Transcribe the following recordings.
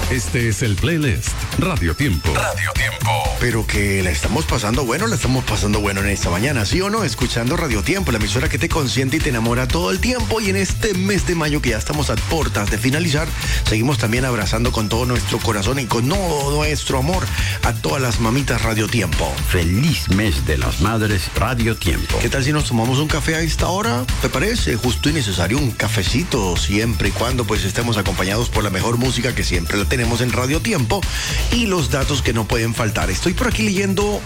Este es el playlist Radio Tiempo. Radio Tiempo. Pero que la estamos pasando bueno en esta mañana, ¿sí o no? Escuchando Radio Tiempo, la emisora que te consiente y te enamora todo el tiempo. Y en este mes de mayo que ya estamos a puertas de finalizar, seguimos también abrazando con todo nuestro corazón y con todo nuestro amor a todas las mamitas Radio Tiempo. Feliz mes de las madres Radio Tiempo. ¿Qué tal si nos tomamos un café a esta hora? ¿Te parece justo y necesario un cafecito? Siempre y cuando pues estemos acompañados por la mejor música que siempre la tenemos en Radio Tiempo y los datos que no pueden faltar. Estoy por aquí leyendo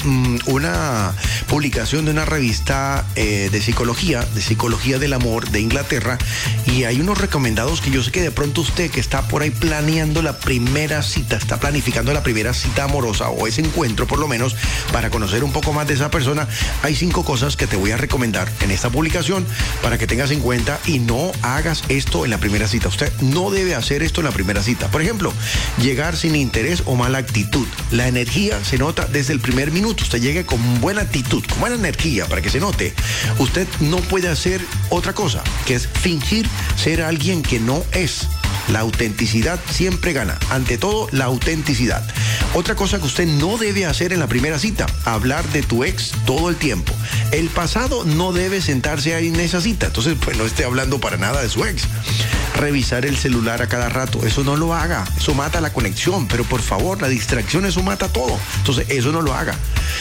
una publicación de una revista de psicología del amor de Inglaterra, y hay unos recomendados que yo sé que de pronto usted que está por ahí planeando la primera cita, está planificando la primera cita amorosa o ese encuentro por lo menos para conocer un poco más de esa persona, hay 5 cosas que te voy a recomendar en esta publicación para que tengas en cuenta y no hagas esto en la primera cita. Usted no debe hacer esto en la primera cita. Por ejemplo, llegar sin interés o mala actitud. La energía se nota desde el primer minuto. Usted llegue con buena actitud, con buena energía para que se note. Usted no puede hacer otra cosa, que es fingir ser alguien que no es. La autenticidad siempre gana. Ante todo, la autenticidad. Otra cosa que usted no debe hacer en la primera cita, hablar de tu ex todo el tiempo. El pasado no debe sentarse ahí en esa cita. Entonces, pues no esté hablando para nada de su ex. Revisar el celular a cada rato, eso no lo haga. Eso mata la conexión, pero por favor, la distracción, eso mata todo. Entonces, eso no lo haga.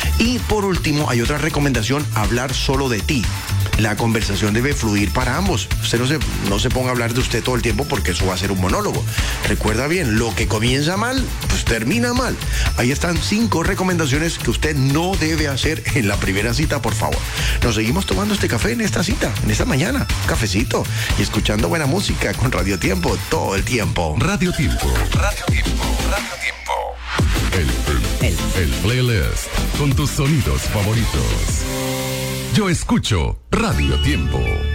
Y por último, hay otra recomendación, hablar solo de ti. La conversación debe fluir para ambos. Usted no se ponga a hablar de usted todo el tiempo porque eso va a ser un monólogo. Recuerda bien, lo que comienza mal, pues termina mal. Ahí están 5 recomendaciones que usted no debe hacer en la primera cita, por favor. Nos seguimos tomando este café en esta cita, en esta mañana. Cafecito y escuchando buena música con Radio Tiempo todo el tiempo. Radio Tiempo. Radio Tiempo. Radio Tiempo. El playlist con tus sonidos favoritos. Yo escucho Radio Tiempo.